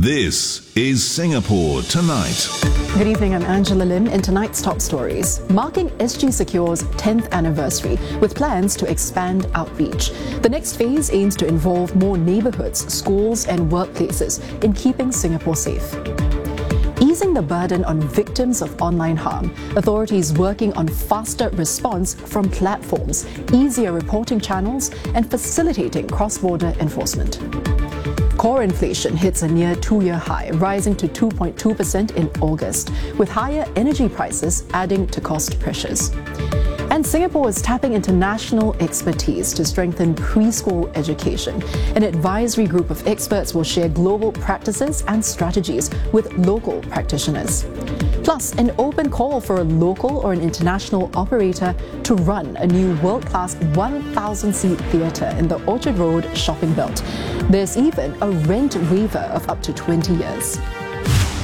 This is Singapore Tonight. Good evening, I'm Angela Lim in tonight's top stories. Marking SG Secure's 10th anniversary with plans to expand outreach. The next phase aims to involve more neighbourhoods, schools and workplaces in keeping Singapore safe. Easing the burden on victims of online harm, authorities working on faster response from platforms, easier reporting channels and facilitating cross-border enforcement. Core inflation hits a near two-year high, rising to 2.2% in August, with higher energy prices adding to cost pressures. And Singapore is tapping into national expertise to strengthen preschool education. An advisory group of experts will share global practices and strategies with local practitioners. Plus, an open call for a local or an international operator to run a new world-class 1,000-seat theatre in the Orchard Road shopping belt. There's even a rent waiver of up to 20 years.